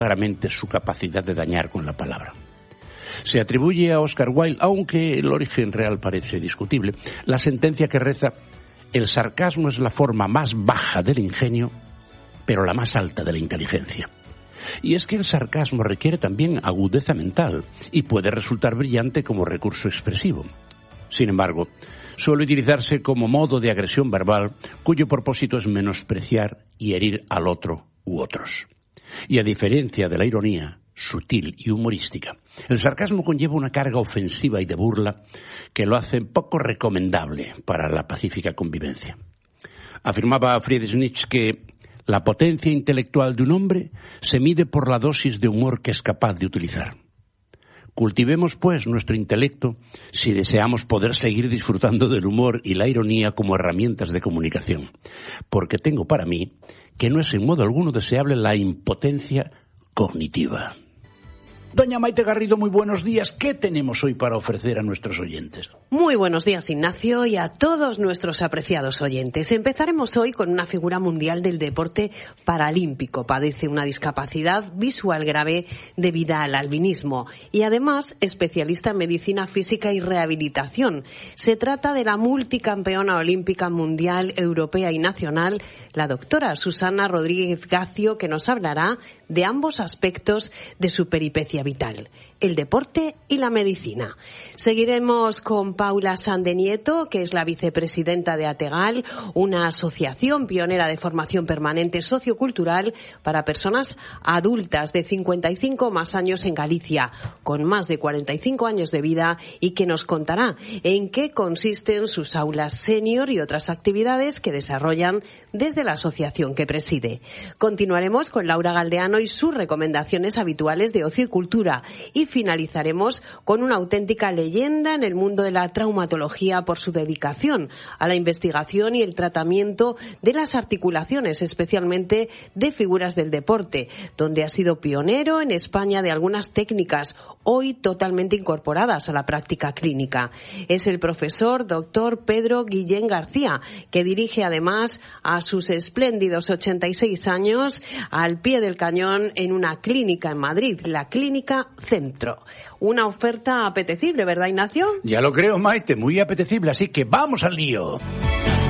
claramente su capacidad de dañar con la palabra. Se atribuye a Oscar Wilde, aunque el origen real parece discutible, la sentencia que reza: el sarcasmo es la forma más baja del ingenio, pero la más alta de la inteligencia. Y es que el sarcasmo requiere también agudeza mental y puede resultar brillante como recurso expresivo. Sin embargo, suele utilizarse como modo de agresión verbal cuyo propósito es menospreciar y herir al otro u otros. Y a diferencia de la ironía, sutil y humorística, el sarcasmo conlleva una carga ofensiva y de burla que lo hace poco recomendable para la pacífica convivencia. Afirmaba Friedrich Nietzsche que la potencia intelectual de un hombre se mide por la dosis de humor que es capaz de utilizar. Cultivemos, pues, nuestro intelecto si deseamos poder seguir disfrutando del humor y la ironía como herramientas de comunicación, porque tengo para mí que no es en modo alguno deseable la impotencia cognitiva. Doña Maite Garrido, muy buenos días. ¿Qué tenemos hoy para ofrecer a nuestros oyentes? Muy buenos días, Ignacio, y a todos nuestros apreciados oyentes. Empezaremos hoy con una figura mundial del deporte paralímpico. Padece una discapacidad visual grave debida al albinismo y además especialista en medicina física y rehabilitación. Se trata de la multicampeona olímpica mundial, europea y nacional, la doctora Susana Rodríguez Gacio, que nos hablará de ambos aspectos de su peripecia vital, el deporte y la medicina. Seguiremos con Paula Sandenieto, que es la vicepresidenta de ATEGAL, una asociación pionera de formación permanente sociocultural para personas adultas de 55 más años en Galicia, con más de 45 años de vida, y que nos contará en qué consisten sus aulas senior y otras actividades que desarrollan desde la asociación que preside. Continuaremos con Laura Galdeano y sus recomendaciones habituales de ocio y cultura, y finalizaremos con una auténtica leyenda en el mundo de la traumatología por su dedicación a la investigación y el tratamiento de las articulaciones, especialmente de figuras del deporte, donde ha sido pionero en España de algunas técnicas hoy totalmente incorporadas a la práctica clínica. Es el profesor doctor Pedro Guillén García, que dirige además a sus espléndidos 86 años al pie del cañón en una clínica en Madrid, la Clínica Centro. Una oferta apetecible, ¿verdad, Ignacio? Ya lo creo, Maite, muy apetecible, así que vamos al lío.